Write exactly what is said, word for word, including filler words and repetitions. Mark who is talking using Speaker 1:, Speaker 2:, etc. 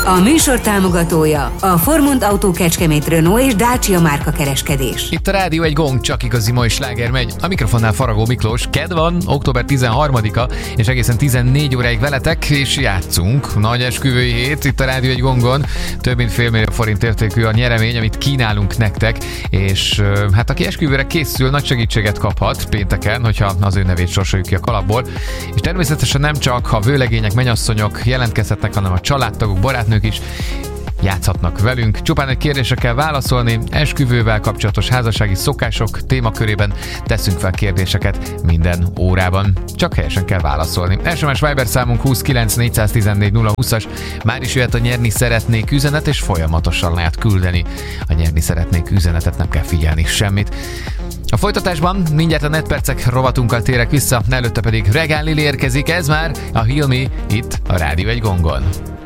Speaker 1: A műsor támogatója a Formont Autó Kecskemét, Renault és Dacia márka kereskedés.
Speaker 2: Itt a rádió egy gong, csak igazi mai sláger megy. A mikrofonnál Faragó Miklós. Kedd van, október tizenharmadika, és egészen tizennégy óráig veletek, és játszunk. Nagy esküvői hét itt a rádió egy gongon. Több mint fél millió forint értékű a nyeremény, amit kínálunk nektek, és hát aki esküvőre készül, nagy segítséget kaphat pénteken, hogyha az ő nevét sorsoljuk ki a kalapból. És természetesen nem csak a vőlegények, mennyasszonyok jelentkezhetnek, hanem a családtagok, barátnők is játszhatnak velünk. Csupán egy kérdésre kell válaszolni, esküvővel kapcsolatos házassági szokások témakörében teszünk fel kérdéseket minden órában. Csak helyesen kell válaszolni. es em es Viber számunk huszonkilenc négyszáztizennégy nulla húszas. Már is jöhet a nyerni szeretnék üzenet, és folyamatosan lehet küldeni a nyerni szeretnék üzenetet, nem kell figyelni semmit. A folytatásban mindjárt a netpercek rovatunkkal térek vissza, előtte pedig Regán Lili érkezik, ez már a Heal Me itt a Rádió egy gongon.